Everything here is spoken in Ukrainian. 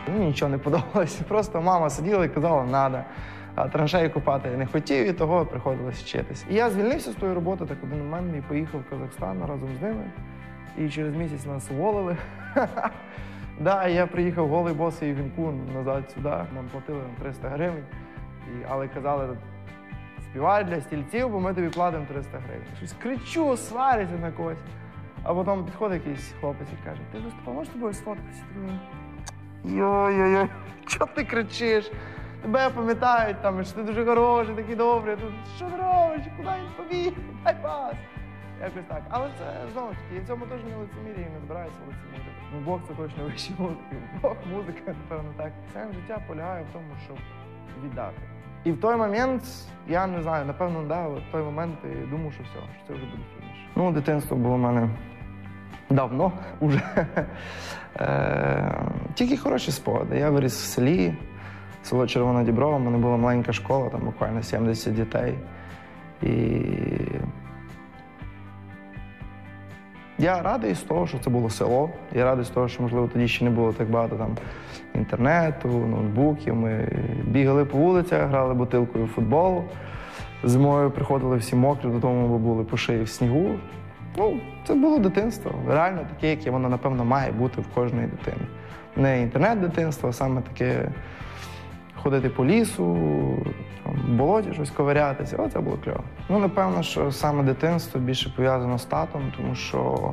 Мені нічого не подобалося. Просто мама сиділа і казала, «надо». А траншеї копати я не хотів, і того приходилось вчитись. І я звільнився з тої роботи так один момент і поїхав в Казахстан разом з ними. І через місяць нас уволили. Да, я приїхав голий босий в вінку назад сюди. Нам платили 300 гривень. Але казали, співай для стільців, бо ми тобі платимо 300 гривень. Щось кричу, сварюся на когось. А потім підходить якийсь хлопець і каже, ти Виступав, можеш з тобою сфоткатися? Йой-йой-йой, чого ти кричиш? Тебе пам'ятають, там, що ти дуже хороший, такий добрий. Тут, що ти робиш? Куди він побіг? Дай пас. Якось так. Але це, знову ж таки, я в цьому теж не лицемір'я і не збираюся лицемірити. Ну, Бог це точно вищий музики. Бог, музика, напевно, так. Все життя полягає в тому, щоб віддати. І в той момент, я не знаю, напевно, да, в той момент я думав, що все, що це вже буде фініш. Ну, дитинство було в мене давно уже. Тільки хороші спогади. Я виріс в селі, село Червона Діброва, в мене була маленька школа, там буквально 70 дітей. І я радий з того, що це було село. Я радий з того, що, можливо, тоді ще не було так багато там інтернету, ноутбуків. Ми бігали по вулицях, грали бутилкою в футбол. Зимою приходили всі мокрі, додому бо були по шиї в снігу. Ну, це було дитинство. Реально таке, яке воно, напевно, має бути в кожної дитини. Не інтернет-дитинство, а саме таке ходити по лісу, в болоті щось ковирятися. Оце було кльово. Ну, напевно, що саме дитинство більше пов'язано з татом, тому що